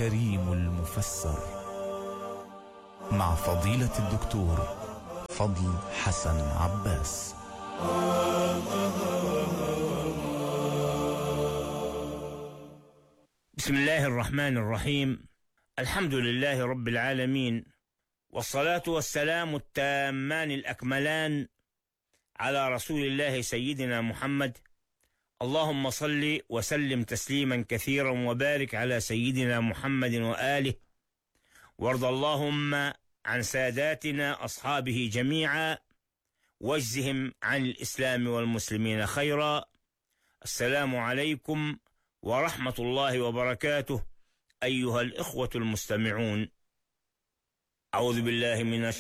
الكريم المفسر مع فضيلة الدكتور فضل حسن عباس. بسم الله الرحمن الرحيم. الحمد لله رب العالمين، والصلاة والسلام التامان الأكملان على رسول الله سيدنا محمد. اللهم صل وسلم تسليما كثيرا وبارك على سيدنا محمد وآله، وارض اللهم عن ساداتنا أصحابه جميعا، واجزهم عن الإسلام والمسلمين خيرا. السلام عليكم ورحمة الله وبركاته أيها الإخوة المستمعون. أعوذ بالله من